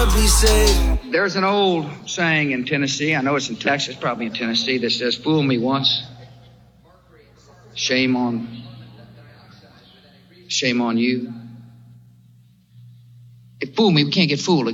be saved. There's an old saying in Tennessee, I know it's in Texas, probably in Tennessee, that says, fool me once, shame on you. If fool me, we can't get fooled.